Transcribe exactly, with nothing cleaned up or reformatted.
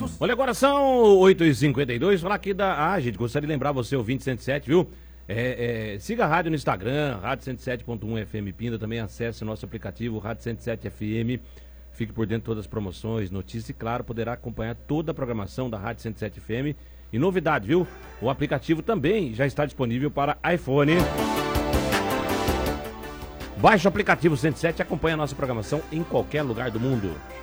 Olha, agora são oito e cinquenta e dois. Falar aqui da. Ah, gente, gostaria de lembrar você, ouvinte cento e sete, viu? É, é, siga a rádio no Instagram, Rádio cento e sete ponto um F M Pinda. Também acesse o nosso aplicativo, Rádio cento e sete F M. Fique por dentro de todas as promoções, notícias e, claro, poderá acompanhar toda a programação da Rádio cento e sete F M. E novidade, viu? O aplicativo também já está disponível para iPhone. Baixe o aplicativo cento e sete e acompanhe a nossa programação em qualquer lugar do mundo.